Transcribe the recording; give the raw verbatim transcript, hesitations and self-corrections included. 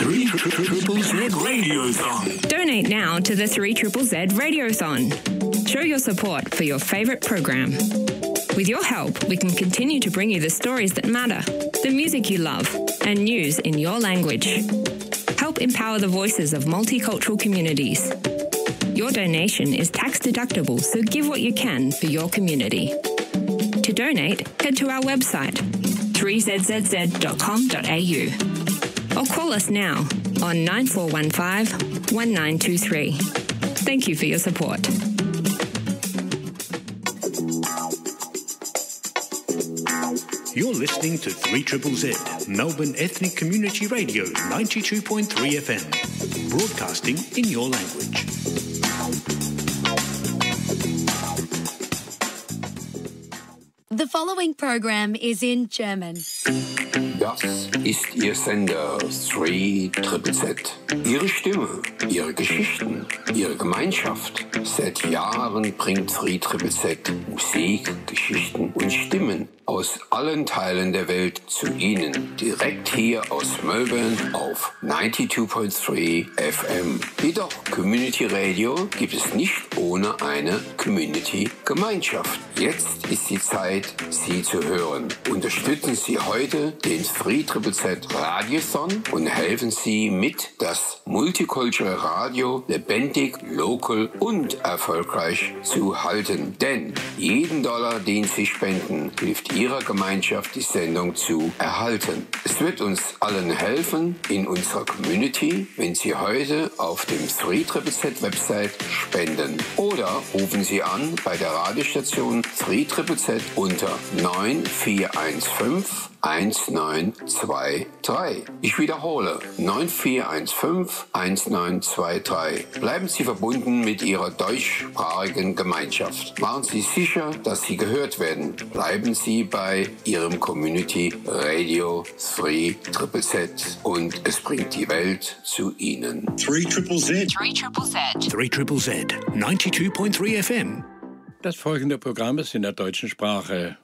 three triple Z Radiothon. Donate now to the three triple Z Radiothon. Show your support for your favourite program. With your help, we can continue to bring you the stories that matter, the music you love, and news in your language. Help empower the voices of multicultural communities. Your donation is tax deductible, so give what you can for your community. To donate, head to our website, three z z z dot com dot a u, or call us now on nine four one five, one nine two three. Thank you for your support. You're listening to three triple Z, Melbourne Ethnic Community Radio, ninety-two point three F M, broadcasting in your language. The following program is in German. Das ist Ihr Sender three triple Z. Ihre Stimme, Ihre Geschichten, Ihre Gemeinschaft. Seit Jahren bringt three triple Z Musik, Geschichten und Stimmen aus allen Teilen der Welt zu Ihnen. Direkt hier aus Melbourne auf ninety-two point three F M. Jedoch Community Radio gibt es nicht ohne eine Community-Gemeinschaft. Jetzt ist die Zeit, Sie zu hören. Unterstützen Sie heute den three triple Z Radiothon und helfen Sie mit, das Multicultural Radio lebendig, local und erfolgreich zu halten. Denn jeden Dollar, den Sie spenden, hilft Ihrer Gemeinschaft, die Sendung zu erhalten. Es wird uns allen helfen in unserer Community, wenn Sie heute auf dem three triple Z Website spenden. Oder rufen Sie an bei der Radiostation three triple Z unter neun vier eins fünf eins neun zwei drei. Ich wiederhole, neun vier eins fünf eins neun zwei drei. Bleiben Sie verbunden mit Ihrer deutschsprachigen Gemeinschaft. Machen Sie sicher, dass Sie gehört werden. Bleiben Sie bei Ihrem Community Radio three triple Z und es bringt die Welt zu Ihnen. three triple Z. three triple Z. three triple Z, ninety-two point three F M. Das folgende Programm ist in der deutschen Sprache